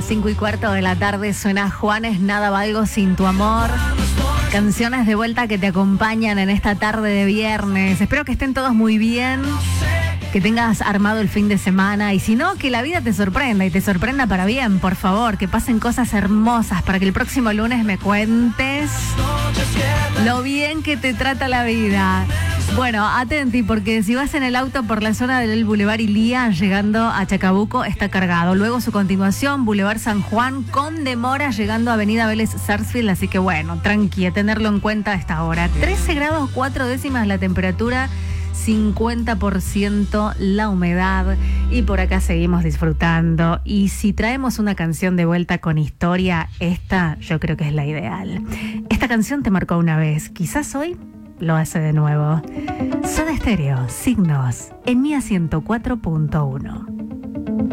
5:15 de la tarde suena Juanes, Nada Valgo Sin Tu Amor. Canciones de vuelta que te acompañan en esta tarde de viernes. Espero que estén todos muy bien, que tengas armado el fin de semana y si no, que la vida te sorprenda y te sorprenda para bien, por favor, que pasen cosas hermosas para que el próximo lunes me cuentes lo bien que te trata la vida. Bueno, atenti, porque si vas en el auto por la zona del Boulevard Ilía, llegando a Chacabuco, está cargado. Luego su continuación, Boulevard San Juan, con demora, llegando a Avenida Vélez Sarsfield. Así que bueno, tranqui, a tenerlo en cuenta a esta hora. 13 grados 4 décimas la temperatura, 50% la humedad. Y por acá seguimos disfrutando. Y si traemos una canción de vuelta con historia, esta yo creo que es la ideal. Esta canción te marcó una vez, quizás hoy lo hace de nuevo. Soda Stereo, Signos, en Mía 104.1.